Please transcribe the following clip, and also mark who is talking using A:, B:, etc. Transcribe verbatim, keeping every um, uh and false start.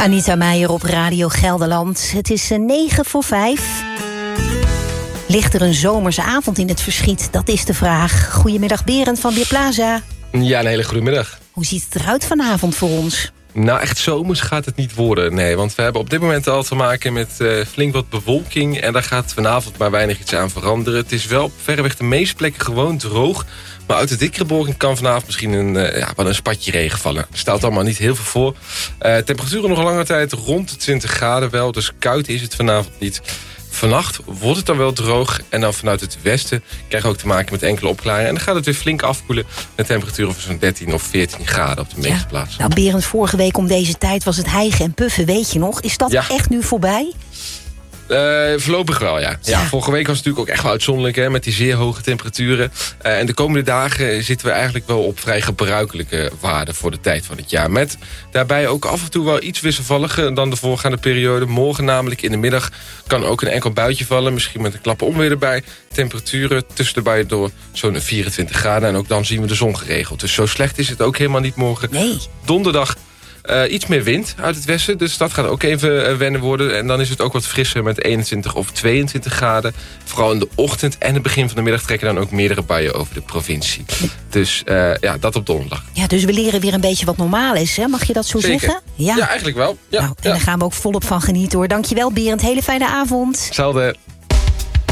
A: Anita Meijer op Radio Gelderland. Het is negen voor vijf. Ligt er een zomerse avond in het verschiet? Dat is de vraag. Goedemiddag Berend van Weerplaza.
B: Ja, een hele goede middag.
A: Hoe ziet het eruit vanavond voor ons?
B: Nou, echt zomers gaat het niet worden, nee. Want we hebben op dit moment al te maken met uh, flink wat bewolking. En daar gaat vanavond maar weinig iets aan veranderen. Het is wel op verreweg de meeste plekken gewoon droog. Maar uit de dikkere bewolking kan vanavond misschien een, uh, ja, wel een spatje regen vallen. Er stelt allemaal niet heel veel voor. Uh, temperaturen nog een lange tijd rond de twintig graden wel. Dus koud is het vanavond niet. Vannacht wordt het dan wel droog en dan vanuit het westen krijgen we ook te maken met enkele opklaringen. En dan gaat het weer flink afkoelen met temperaturen van zo'n dertien of veertien graden op de meeste ja. plaatsen.
A: Nou Berend, vorige week om deze tijd was het hijgen en puffen, weet je nog? Is dat ja. echt nu voorbij?
B: Uh, voorlopig wel, ja. ja. ja. Vorige week was het natuurlijk ook echt wel uitzonderlijk, hè, met die zeer hoge temperaturen. Uh, en de komende dagen zitten we eigenlijk wel op vrij gebruikelijke waarden voor de tijd van het jaar. Met daarbij ook af en toe wel iets wisselvalliger dan de voorgaande periode. Morgen namelijk in de middag kan ook een enkel buitje vallen. Misschien met een klappe onweer erbij. Temperaturen tussenbij door zo'n vierentwintig graden. En ook dan zien we de zon geregeld. Dus zo slecht is het ook helemaal niet morgen.
A: Nee.
B: Donderdag. Uh, iets meer wind uit het westen, dus dat gaat ook even uh, wennen worden. En dan is het ook wat frisser met eenentwintig of tweeëntwintig graden. Vooral in de ochtend en het begin van de middag trekken dan ook meerdere buien over de provincie. Dus uh, ja, dat op donderdag.
A: Ja, dus we leren weer een beetje wat normaal is, hè? Mag je dat zo
B: Zeker.
A: zeggen?
B: Ja. ja, eigenlijk wel. Ja,
A: nou, en
B: ja.
A: daar gaan we ook volop van genieten, hoor. Dankjewel, Berend. Hele fijne avond.
B: Hetzelfde.